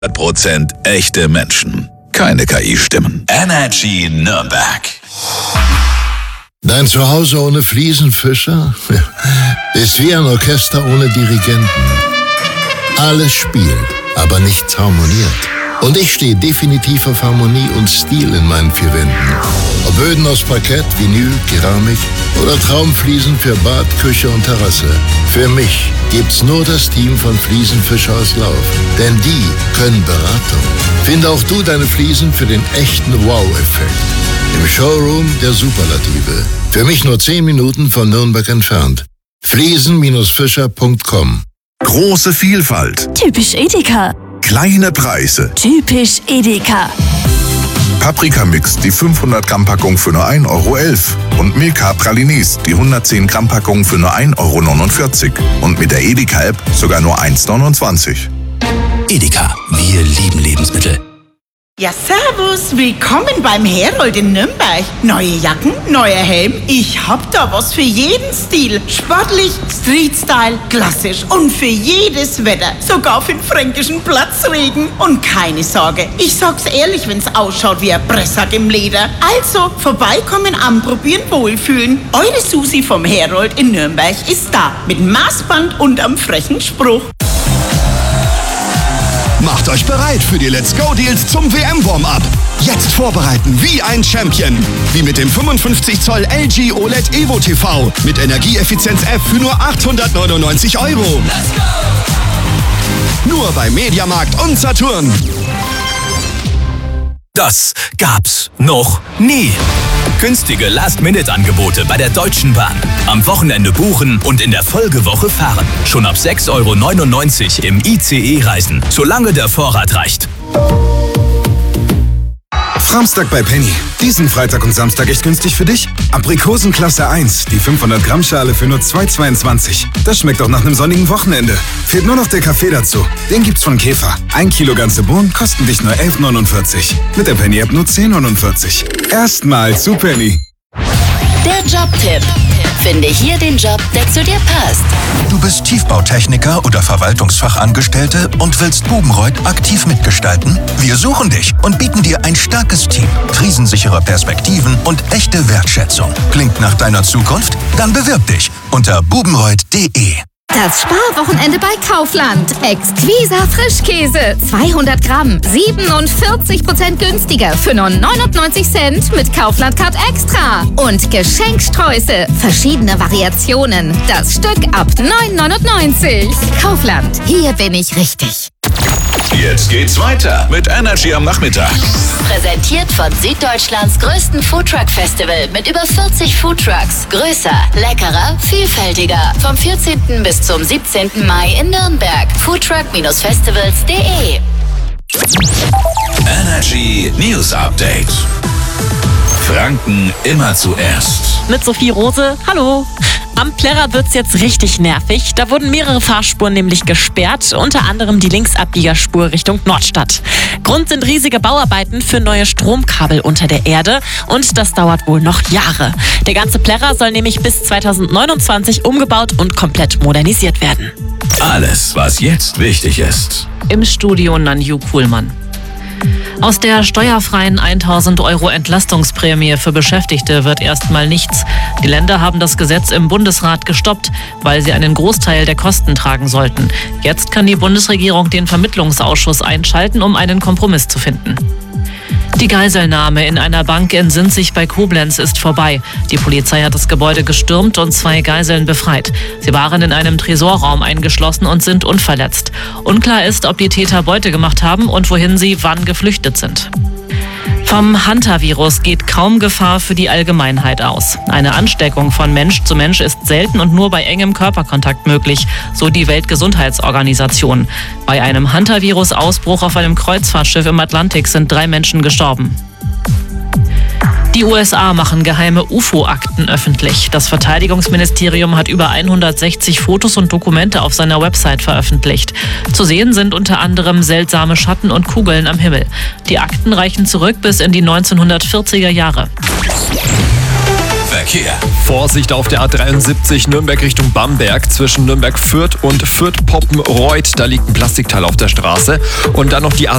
100% echte Menschen. Keine KI-Stimmen. Energy Nürnberg. Dein Zuhause ohne Fliesenfischer ist wie ein Orchester ohne Dirigenten. Alles spielt, aber nichts harmoniert. Und ich stehe definitiv auf Harmonie und Stil in meinen vier Wänden. Ob Böden aus Parkett, Vinyl, Keramik oder Traumfliesen für Bad, Küche und Terrasse. Für mich gibt's nur das Team von Fliesenfischer aus Lauf. Denn die können Beratung. Finde auch du deine Fliesen für den echten Wow-Effekt. Im Showroom der Superlative. Für mich nur 10 Minuten von Nürnberg entfernt. Fliesen-fischer.com. Große Vielfalt. Typisch Edeka. Kleine Preise. Typisch Edeka. Paprikamix, die 500 Gramm Packung für nur 1,11 € und Milka Pralines, die 110 Gramm Packung für nur 1,49 € und mit der Edeka-App sogar nur 1,29 €. Edeka, wir lieben Lebensmittel. Ja, servus, willkommen beim Herold in Nürnberg. Neue Jacken, neuer Helm, ich hab da was für jeden Stil. Sportlich, Street-Style, klassisch und für jedes Wetter. Sogar für den fränkischen Platzregen. Und keine Sorge, ich sag's ehrlich, wenn's ausschaut wie ein Pressack im Leder. Also, vorbeikommen, anprobieren, wohlfühlen. Eure Susi vom Herold in Nürnberg ist da. Mit Maßband und am frechen Spruch. Macht euch bereit für die Let's Go Deals zum WM-Warm-Up. Jetzt vorbereiten wie ein Champion. Wie mit dem 55 Zoll LG OLED Evo TV mit Energieeffizienz F für nur 899 €. Let's go! Nur bei Mediamarkt und Saturn. Das gab's noch nie. Günstige Last-Minute-Angebote bei der Deutschen Bahn. Am Wochenende buchen und in der Folgewoche fahren. Schon ab 6,99 € im ICE reisen, solange der Vorrat reicht. Samstag bei Penny. Diesen Freitag und Samstag echt günstig für dich? Aprikosen Klasse 1, die 500 Gramm Schale für nur 2,22 €. Das schmeckt auch nach einem sonnigen Wochenende. Fehlt nur noch der Kaffee dazu. Den gibt's von Käfer. 1 Kilo ganze Bohnen kosten dich nur 11,49 €. Mit der Penny-App nur 10,49 €. Erstmals zu Penny. Der Jobtipp. Finde hier den Job, der zu dir passt. Du bist Tiefbautechniker oder Verwaltungsfachangestellte und willst Bubenreuth aktiv mitgestalten? Wir suchen dich und bieten dir ein starkes Team, krisensichere Perspektiven und echte Wertschätzung. Klingt nach deiner Zukunft? Dann bewirb dich unter bubenreuth.de. Das Sparwochenende bei Kaufland. Exquiser Frischkäse. 200 Gramm. 47% günstiger. Für nur 99 Cent mit Kaufland Card Extra. Und Geschenksträuße. Verschiedene Variationen. Das Stück ab 9,99 €. Kaufland. Hier bin ich richtig. Jetzt geht's weiter mit Energy am Nachmittag. Präsentiert von Süddeutschlands größten Foodtruck-Festival mit über 40 Foodtrucks. Größer, leckerer, vielfältiger. Vom 14. bis zum 17. Mai in Nürnberg. Foodtruck-festivals.de. Energy News Update. Franken immer zuerst. Mit Sophie Rose, hallo. Am Plärrer wird's jetzt richtig nervig. Da wurden mehrere Fahrspuren nämlich gesperrt, unter anderem die Linksabbiegerspur Richtung Nordstadt. Grund sind riesige Bauarbeiten für neue Stromkabel unter der Erde und das dauert wohl noch Jahre. Der ganze Plärrer soll nämlich bis 2029 umgebaut und komplett modernisiert werden. Alles, was jetzt wichtig ist. Im Studio Nanju Kuhlmann. Aus der steuerfreien 1.000 € Entlastungsprämie für Beschäftigte wird erstmal nichts. Die Länder haben das Gesetz im Bundesrat gestoppt, weil sie einen Großteil der Kosten tragen sollten. Jetzt kann die Bundesregierung den Vermittlungsausschuss einschalten, um einen Kompromiss zu finden. Die Geiselnahme in einer Bank in Sinzig bei Koblenz ist vorbei. Die Polizei hat das Gebäude gestürmt und 2 Geiseln befreit. Sie waren in einem Tresorraum eingeschlossen und sind unverletzt. Unklar ist, ob die Täter Beute gemacht haben und wohin sie wann geflüchtet sind. Vom Hantavirus geht kaum Gefahr für die Allgemeinheit aus. Eine Ansteckung von Mensch zu Mensch ist selten und nur bei engem Körperkontakt möglich, so die Weltgesundheitsorganisation. Bei einem Hantavirus-Ausbruch auf einem Kreuzfahrtschiff im Atlantik sind 3 Menschen gestorben. Die USA machen geheime UFO-Akten öffentlich. Das Verteidigungsministerium hat über 160 Fotos und Dokumente auf seiner Website veröffentlicht. Zu sehen sind unter anderem seltsame Schatten und Kugeln am Himmel. Die Akten reichen zurück bis in die 1940er Jahre. Verkehr. Vorsicht auf der A73 Nürnberg Richtung Bamberg zwischen Nürnberg-Fürth und Fürth-Poppenreuth. Da liegt ein Plastikteil auf der Straße. Und dann noch die